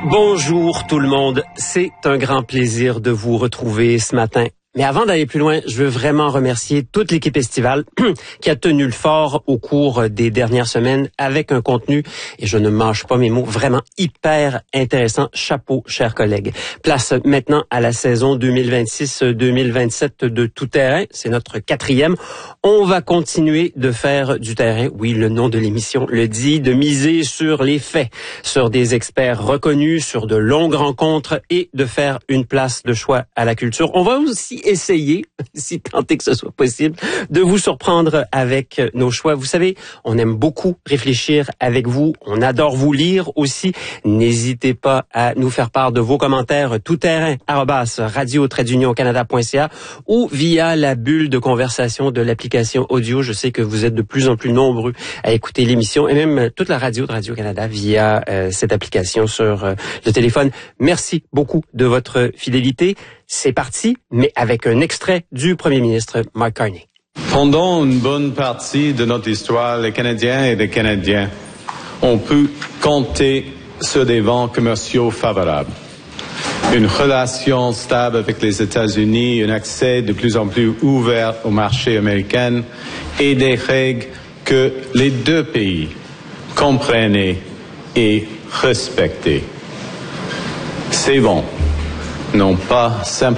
Bonjour tout le monde, c'est un grand plaisir de vous retrouver ce matin. Mais avant d'aller plus loin, je veux vraiment remercier toute l'équipe estivale qui a tenu le fort au cours des dernières semaines avec un contenu, et je ne mâche pas mes mots, vraiment hyper intéressant. Chapeau, chers collègues. Place maintenant à la saison 2026-2027 de Tout Terrain. C'est notre 4e. On va continuer de faire du terrain. Oui, le nom de l'émission le dit, de miser sur les faits, sur des experts reconnus, sur de longues rencontres et de faire une place de choix à la culture. On va aussi essayer, si tant est que ce soit possible, de vous surprendre avec nos choix. Vous savez, on aime beaucoup réfléchir avec vous. On adore vous lire aussi. N'hésitez pas à nous faire part de vos commentaires toutterrain@radio-canada.ca ou via la bulle de conversation de l'application audio. Je sais que vous êtes de plus en plus nombreux à écouter l'émission et même toute la radio de Radio-Canada via cette application sur le téléphone. Merci beaucoup de votre fidélité. C'est parti, mais avec un extrait du premier ministre Mark Carney. Pendant une bonne partie de notre histoire, les Canadiens et les Canadiens ont pu compter sur des vents commerciaux favorables. Une relation stable avec les États-Unis, un accès de plus en plus ouvert au marché américain et des règles que les deux pays comprenaient et respectaient. Ces vents n'ont pas simplement